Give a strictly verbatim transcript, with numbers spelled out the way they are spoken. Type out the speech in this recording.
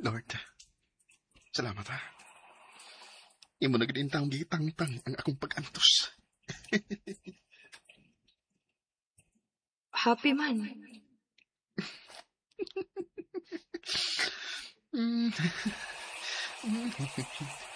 Lord, salamat ha. Imo na gidintang gitang-tang ang akong pag-antos. Happy man. Mm.